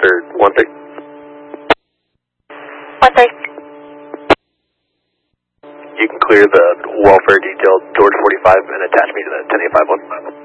or 1-3? 1-3. You can clear the welfare detail, George 45, and attach me to the 10851.